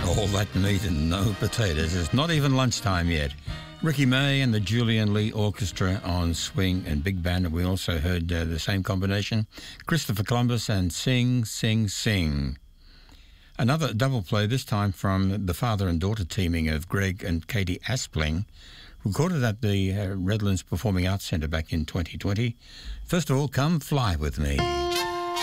All that meat and no potatoes. It's not even lunchtime yet. Ricky May and the Julian Lee Orchestra on swing and big band. And we also heard the same combination, Christopher Columbus and Sing, Sing, Sing. Another double play, this time from the father and daughter teaming of Greg and Katie Aspling, recorded at the Redlands Performing Arts Centre back in 2020. First of all, Come Fly With Me.